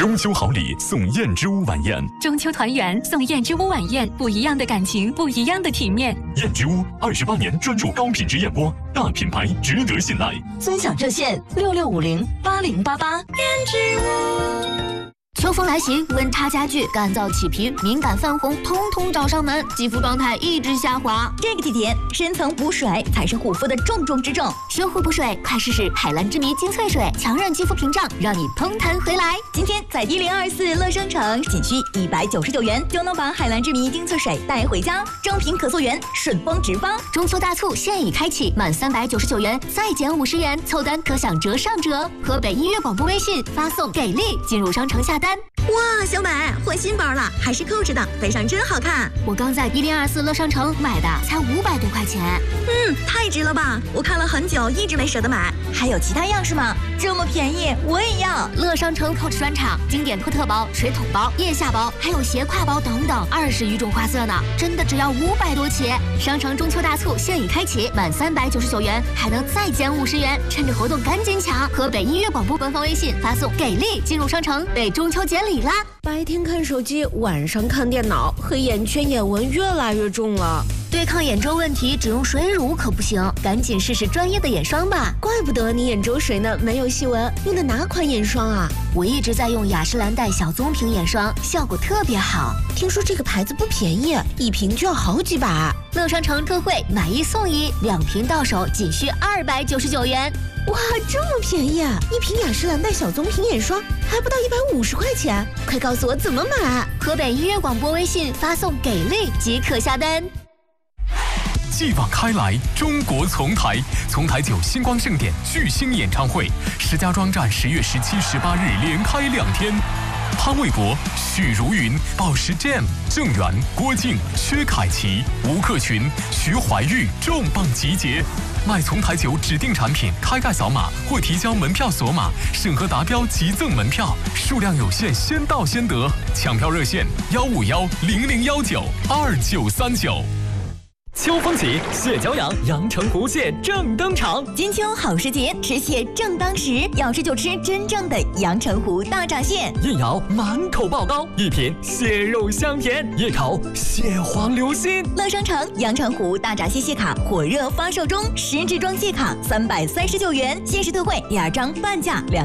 中秋好礼送燕之屋晚宴， 中秋团圆送燕之屋晚宴，不一样的感情，不一样的体面。 燕之屋28年专注高品质燕窝，大品牌值得信赖。 尊享热线66508088。燕之屋。 秋风来袭，温差加剧，干燥起皮，敏感泛红，通通找上门，肌肤状态一直下滑。 这个季节，深层补水才是护肤的重中之重。 修护补水，快试试海蓝之谜精粹水，强韧肌肤屏障，让你嘭弹回来。 今天在1024乐商城，仅需199元就能把海蓝之谜精粹水带回家，正品可溯源，顺丰直发。 中秋大促现已开启，满399元再减50元，凑单可享折上折。河北音乐广播微信发送给力，进入商城下单。 哇，小美换新包了，还是扣着的，背上真好看。 我刚在1024乐商城买的，才500多块钱。 太值了吧！我看了很久，一直没舍得买。还有其他样式吗？这么便宜，我也要。 乐商城 Coach 专场，经典托特包、水桶包、腋下包，还有斜挎包等等，20余种花色呢，真的只要500多起。商城中秋大促现已开启，满399元还能再减50元，趁着活动赶紧抢！河北音乐广播官方微信发送给力，进入商城被中秋节礼啦！ 白天看手机，晚上看电脑，黑眼圈眼纹越来越重了。 对抗眼周问题，只用水乳可不行，赶紧试试专业的眼霜吧。 怪不得你眼周水呢没有细纹，用的哪款眼霜啊？ 我一直在用雅诗兰黛小棕瓶眼霜，效果特别好。 听说这个牌子不便宜，一瓶就要好几百。 乐商城特惠，买1送1，2瓶到手仅需299元。 哇，这么便宜啊！一瓶雅诗兰黛小棕瓶眼霜还不到150块钱，快告诉我怎么买！ 河北音乐广播微信发送给力即可下单。 继往开来，中国丛台9星光盛典巨星演唱会，石家庄站10月17、18日连开2天。潘玮柏、许茹芸、宝石 Jam、郑源、郭靖、薛凯琪、吴克群、徐怀钰重磅集结。买丛台9指定产品，开盖扫码或提交门票锁码，审核达标即赠门票，数量有限，先到先得。抢票热线1510019293939。 秋风起，蟹脚痒，阳澄湖蟹正登场。 金秋好时节，吃蟹正当时，要吃就吃真正的阳澄湖大闸蟹。 一咬满口爆膏，一品蟹肉香甜，一口蟹黄流心。 乐商城阳澄湖大闸蟹蟹卡火热发售中，10支装蟹卡339元，限时特惠，第2张半价